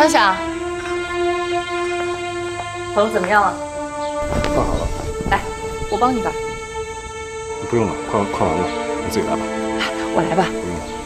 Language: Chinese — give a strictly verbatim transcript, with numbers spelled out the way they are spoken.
张想，跑的怎么样了？ 画好了。 来，我帮你吧。 不用了，快快完了，你自己来吧。 我来吧。 不用了。